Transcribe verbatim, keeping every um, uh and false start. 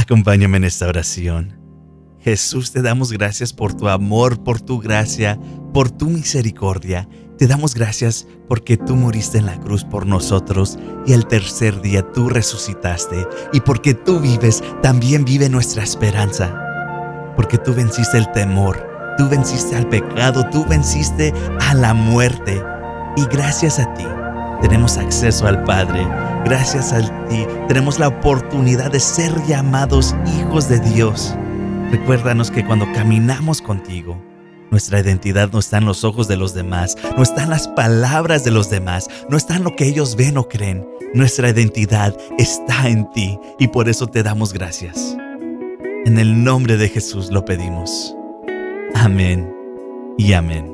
Acompáñame en esta oración. Jesús, te damos gracias por tu amor, por tu gracia, por tu misericordia. Te damos gracias porque tú moriste en la cruz por nosotros y el tercer día tú resucitaste. Y porque tú vives, también vive nuestra esperanza. Porque tú venciste el temor, tú venciste al pecado, tú venciste a la muerte. Y gracias a ti tenemos acceso al Padre. Gracias a ti tenemos la oportunidad de ser llamados hijos de Dios. Recuérdanos que cuando caminamos contigo, nuestra identidad no está en los ojos de los demás, no está en las palabras de los demás, no está en lo que ellos ven o creen. Nuestra identidad está en ti y por eso te damos gracias. En el nombre de Jesús lo pedimos. Amén y amén.